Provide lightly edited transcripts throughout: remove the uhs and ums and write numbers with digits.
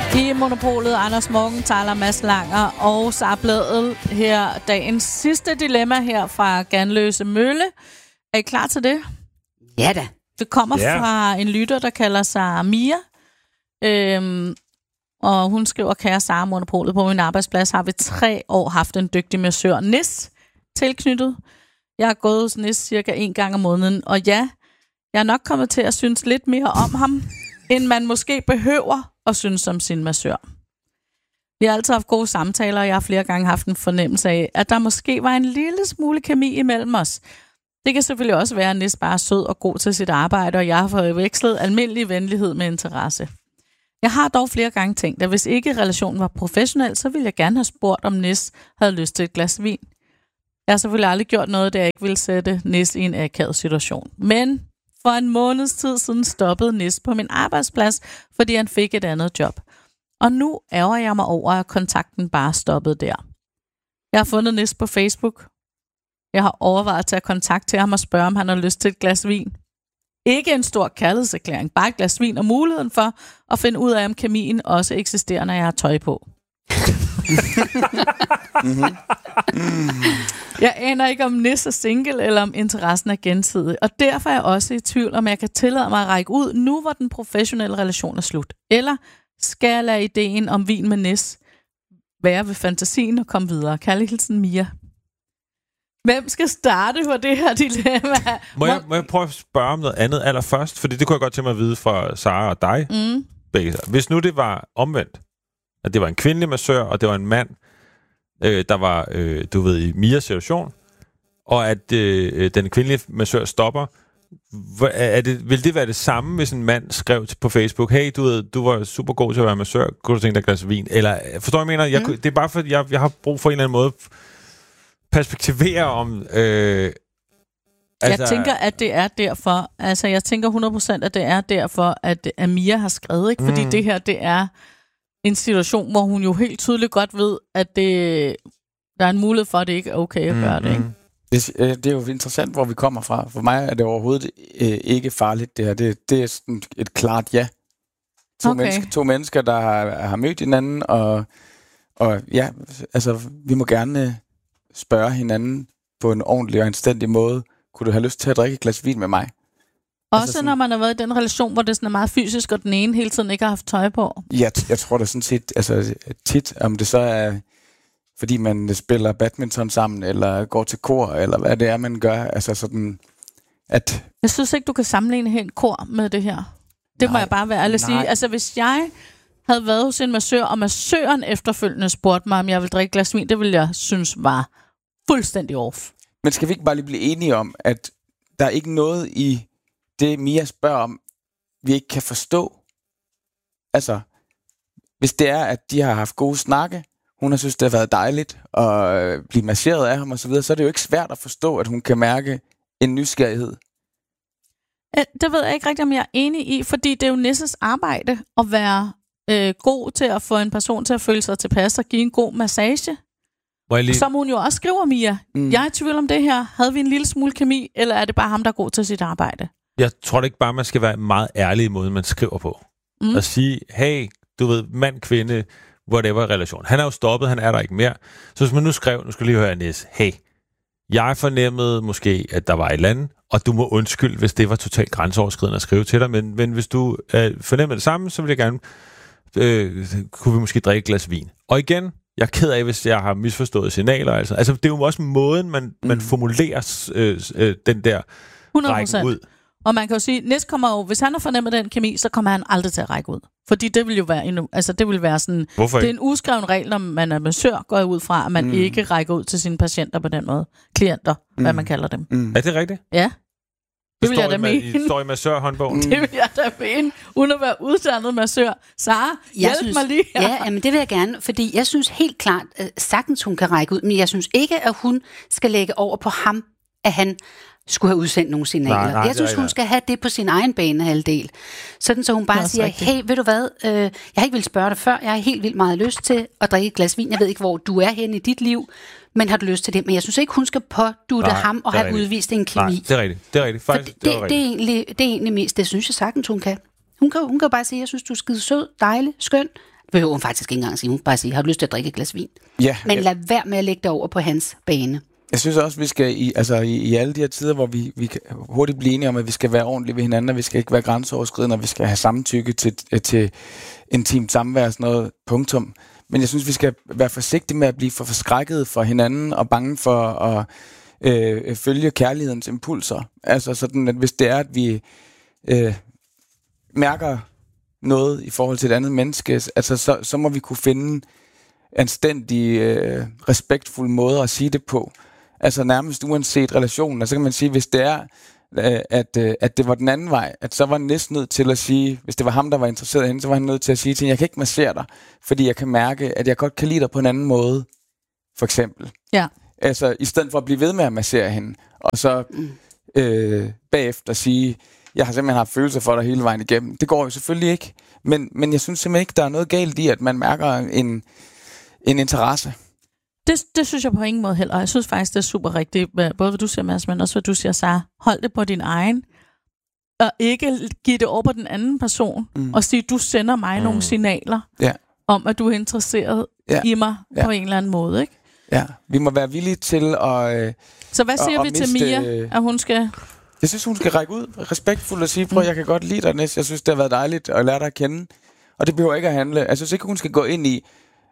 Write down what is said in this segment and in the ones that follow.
I Monopolet, Anders Morgenthaler, Mads Langer og Sara Blædel her. Dagens sidste dilemma her fra Ganløse Mølle. Er I klar til det? Ja da. Det kommer fra en lytter, der kalder sig Mia. Og hun skriver, kære Sara, Monopolet, på min arbejdsplads har vi 3 år haft en dygtig massør, Nis, tilknyttet. Jeg har gået hos Nis cirka 1 gang om måneden, og ja, jeg er nok kommet til at synes lidt mere om ham, end man måske behøver at synes om sin massør. Vi har altid haft gode samtaler, og jeg har flere gange haft en fornemmelse af, at der måske var en lille smule kemi imellem os. Det kan selvfølgelig også være, at Nis bare er sød og god til sit arbejde, og jeg har forvekslet almindelig venlighed med interesse. Jeg har dog flere gange tænkt, at hvis ikke relationen var professionel, så ville jeg gerne have spurgt, om Nis havde lyst til et glas vin. Jeg har selvfølgelig aldrig gjort noget, der jeg ikke ville sætte Nis i en akavet situation. Men for en måneds tid siden stoppede Nis på min arbejdsplads, fordi han fik et andet job. Og nu ærger jeg mig over, at kontakten bare stoppede der. Jeg har fundet Nis på Facebook. Jeg har overvejet at tage kontakt til ham og spørge, om han har lyst til et glas vin. Ikke en stor kærlighedserklæring, bare et glas vin og muligheden for at finde ud af, om kemien også eksisterer, når jeg har tøj på. Jeg aner ikke, om Nis er single, eller om interessen er gensidig. Og derfor er jeg også i tvivl, om jeg kan tillade mig at række ud, nu hvor den professionelle relation er slut. Eller skal jeg lade ideen om vin med Nis være ved fantasien og komme videre? Kærlig hilsen, Mia. Hvem skal starte på det her dilemma? Må jeg prøve at spørge om noget andet allerførst? Fordi det kunne jeg godt tænke mig at vide fra Sara og dig. Begge. Hvis nu det var omvendt, at det var en kvindelig massør, og det var en mand, der var, du ved, i Mias situation, og at den kvindelige massør stopper, vil det være det samme, hvis en mand skrev på Facebook, hey, du var super god til at være massør, kunne du tænke dig et glas vin? Eller, forstår jeg, mener? Det er bare fordi, jeg har brug for en eller anden måde perspektivere om... Jeg tænker, at det er derfor. Altså, jeg tænker 100%, at det er derfor, at Amia har skrevet, ikke? Fordi det her, det er en situation, hvor hun jo helt tydeligt godt ved, at der er en mulighed for, at det ikke er okay at gøre det, ikke? Det er jo interessant, hvor vi kommer fra. For mig er det overhovedet ikke farligt, det her. Det er sådan et klart ja. To mennesker, der har mødt hinanden, og ja, altså, vi må gerne spørge hinanden på en ordentlig og anstændig måde. Kunne du have lyst til at drikke et glas vin med mig? Også altså sådan, når man har været i den relation, hvor det sådan er meget fysisk, og den ene hele tiden ikke har haft tøj på. Ja, jeg tror da sådan set, altså tit, om det så er, fordi man spiller badminton sammen, eller går til kor, eller hvad det er, man gør. Altså sådan, at... Jeg synes ikke, du kan sammenligne helt kor med det her. Det må jeg bare være ærlig at sige. Altså, hvis jeg havde været hos en massør, og massøren efterfølgende spurgte mig, om jeg ville drikke et glas vin, det ville jeg synes var fuldstændig off. Men skal vi ikke bare lige blive enige om, at der er ikke noget i det, Mia spørger om, vi ikke kan forstå? Altså, hvis det er, at de har haft gode snakke, hun har synes, det har været dejligt at blive masseret af ham og så videre, så er det jo ikke svært at forstå, at hun kan mærke en nysgerrighed. Det ved jeg ikke rigtig, om jeg er enig i, fordi det er jo Nisses arbejde at være god til at få en person til at føle sig tilpas og give en god massage. Som hun jo også skriver, Mia. Jeg er i tvivl om det her. Havde vi en lille smule kemi, eller er det bare ham, der er god til sit arbejde? Jeg tror ikke bare, man skal være meget ærlig i måden, man skriver på. At sige, hey, du ved, mand, kvinde, whatever relation. Han er jo stoppet, han er der ikke mere. Så hvis man nu skrev, nu skal lige høre Nis, hey, jeg fornemmede måske, at der var et eller andet, og du må undskylde, hvis det var totalt grænseoverskridende at skrive til dig, men hvis du fornemmer det samme, så vil jeg gerne, kunne vi måske drikke et glas vin. Og igen, jeg er ked af, hvis jeg har misforstået signaler. Altså det er jo også måden, man formulerer den der 100%. Rækken ud. Og man kan jo sige, Nis kommer jo, hvis han har fornemmet den kemi, så kommer han aldrig til at række ud. Fordi det vil jo være, det vil være sådan... Hvorfor ikke? Det er en uskreven regel, når man er massør, går ud fra, at man ikke rækker ud til sine patienter på den måde. Klienter, hvad man kalder dem. Er det rigtigt? Ja. Det vil jeg da mene. Det står i massørhåndbogen. Det vil jeg da mene, uden at være uddannet massør. Sara, hjælp mig lige her. Ja, men det vil jeg gerne, fordi jeg synes helt klart, at sagtens hun kan række ud, men jeg synes ikke, at hun skal lægge over på ham, at han skulle have udsendt nogle signaler. Nej, jeg synes, hun skal have det på sin egen banehalvdel. Sådan så hun bare siger, hey, ved du hvad, jeg har ikke vildt spørge dig før, jeg har helt vildt meget lyst til at drikke et glas vin. Jeg ved ikke, hvor du er henne i dit liv, men har du lyst til det? Men jeg synes ikke, hun skal pådutte ham og have udvist en kemi. Nej, det er rigtigt. Det er rigtigt. Faktisk, det er egentlig mest, det synes jeg sagtens, hun kan. Hun kan bare sige, jeg synes, du er skide sød, dejlig, skøn. Det behøver hun faktisk ikke engang sige. Hun bare sige, har du lyst til at drikke et glas vin? Ja. Men lad være med at lægge det over på hans bane. Jeg synes også, vi skal i alle de her tider, hvor vi kan hurtigt blive enige om, at vi skal være ordentlige ved hinanden, og vi skal ikke være grænseoverskridende, og vi skal have samtykke til intimt samvær, sådan noget, punktum. Men jeg synes, vi skal være forsigtige med at blive for forskrækket for hinanden, og bange for at følge kærlighedens impulser. Altså sådan, at hvis det er, at vi mærker noget i forhold til et andet menneske, altså så må vi kunne finde anstændig, respektfuld måde at sige det på. Altså nærmest uanset relationen. Altså kan man sige, hvis det er, at det var den anden vej, at så var han næsten nødt til at sige, hvis det var ham, der var interesseret i hende, så var han nødt til at sige til hende, jeg kan ikke massere dig, fordi jeg kan mærke, at jeg godt kan lide dig på en anden måde, for eksempel. Ja. Altså i stedet for at blive ved med at massere hende, og så bagefter sige, jeg har simpelthen haft følelser for dig hele vejen igennem. Det går jo selvfølgelig ikke, men jeg synes simpelthen ikke, der er noget galt i, at man mærker en interesse. Det synes jeg på ingen måde heller. Jeg synes faktisk, det er super rigtigt, både hvad du siger, Mads, men også hvad du siger, Sarah. Hold det på din egen, og ikke give det over på den anden person, og sige, du sender mig nogle signaler om, at du er interesseret i mig på en eller anden måde, ikke? Ja, vi må være villige til at Så hvad siger vi til Mia, at hun skal... Jeg synes, hun skal række ud respektfuldt og sige, prøv, jeg kan godt lide dig, Nes. Jeg synes, det har været dejligt at lære dig at kende. Og det behøver ikke at handle. Jeg synes ikke, hun skal gå ind i...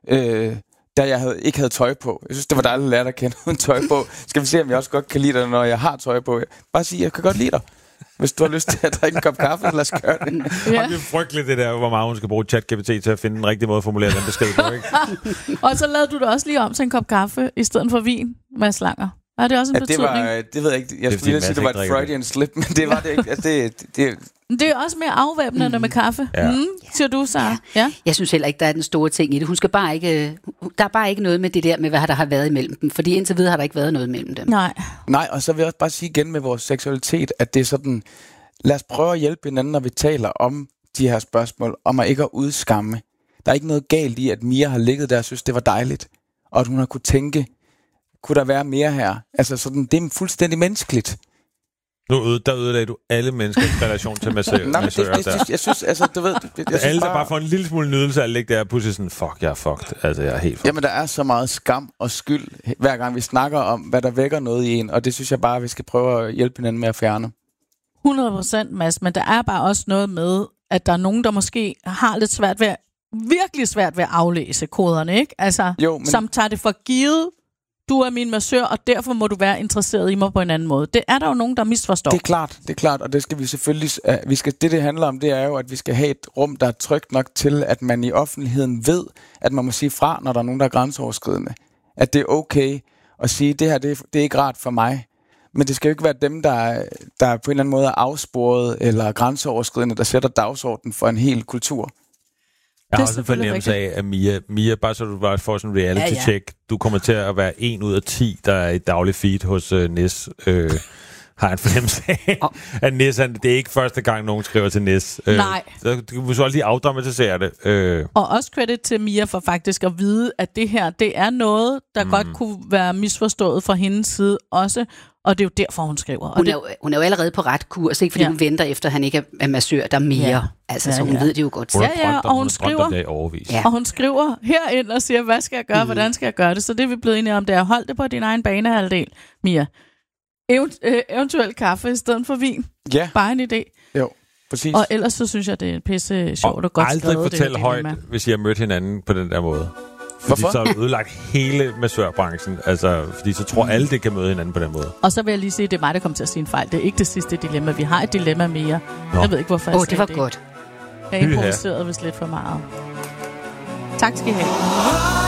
da jeg ikke havde tøj på. Jeg synes, det var dejligt at lære dig at kende uden tøj på. Skal vi se, om jeg også godt kan lide dig, når jeg har tøj på. Bare sige, jeg kan godt lide dig. Hvis du har lyst til at drikke en kop kaffe, lad os gøre det. Ja. Og det er frygteligt, det der, hvor meget hun skal bruge ChatGPT til at finde den rigtige måde at formulere den besked på, ikke? Og så lavede du det også lige om til en kop kaffe, i stedet for vin med slanger. Var det også en betydning? Det ved jeg ikke. Jeg skulle lige sige, det var et Freudian slip, men det var det ikke. Altså, det er også mere afvæbnende med kaffe, siger du, Sarah. Ja. Jeg synes heller ikke, der er den store ting i det. Hun skal bare ikke, der er bare ikke noget med det der med, hvad der har været imellem dem. Fordi indtil videre har der ikke været noget mellem dem. Nej, og så vil jeg også bare sige igen med vores seksualitet, at det er sådan, lad os prøve at hjælpe hinanden, når vi taler om de her spørgsmål, om at ikke at udskamme. Der er ikke noget galt i, at Mia har ligget der og synes, det var dejligt. Og at hun har kunne tænke, kunne der være mere her? Altså sådan, det er fuldstændig menneskeligt. Der ødelagde du alle menneskers relation til massører. Jeg synes, altså, du ved... Alle, der bare får en lille smule nydelse af at ligge der og pludselig sådan, fuck, jeg er fucked. Altså, jeg er helt fucked. Jamen, der er så meget skam og skyld, hver gang vi snakker om, hvad der vækker noget i en, og det synes jeg bare, vi skal prøve at hjælpe hinanden med at fjerne. 100%, Mads, men der er bare også noget med, at der er nogen, der måske har lidt svært ved, virkelig svært ved at aflæse koderne, ikke? Altså, som tager det for givet, du er min massør, og derfor må du være interesseret i mig på en anden måde. Det er der jo nogen, der misforstår. Det er klart, og det skal vi selvfølgelig... Det handler om, det er jo, at vi skal have et rum, der er trygt nok til, at man i offentligheden ved, at man må sige fra, når der er nogen, der er grænseoverskridende. At det er okay at sige, det her, det er ikke rart for mig. Men det skal jo ikke være dem, der på en eller anden måde er afsporet eller grænseoverskridende, der sætter dagsordenen for en hel kultur. Jeg har også en fornemmelse af, at Mia, bare så du bare får sådan en reality-check, du kommer til at være 1 ud af 10, der er i daglig feed hos Nes. Har en fornemmelse af, at Nes, det er ikke første gang, nogen skriver til Nes. Nej. Så du kan også lige afdramatisere det. Og også credit til Mia for faktisk at vide, at det her, det er noget, der godt kunne være misforstået fra hendes side også. Og det er jo derfor, hun skriver. Hun er jo allerede på ret kurs, ikke? Fordi hun venter efter, han ikke er massør, der er mere. Ja. Altså, så hun ved det jo godt. Og hun skriver, og hun skriver herind og siger, hvad skal jeg gøre, hvordan skal jeg gøre det? Så det vi er blevet enige om, det er, hold det på din egen banehalvdel, Mia. Eventuelt kaffe i stedet for vin. Ja. Bare en idé. Jo, præcis. Og ellers så synes jeg, det er pisse sjovt og godt skrevet. Og aldrig fortæl højt, hvis I har mødt hinanden på den der måde. Fordi så har du ødelagt hele massørbranchen. Altså, fordi så tror alle, det kan møde hinanden på den måde. Og så vil jeg lige sige, det er mig, der kommer til at sige en fejl. Det er ikke det sidste dilemma. Vi har et dilemma mere. Jeg ved ikke, hvorfor jeg det var godt. Jeg improviserede vist lidt for meget. Tak skal I have.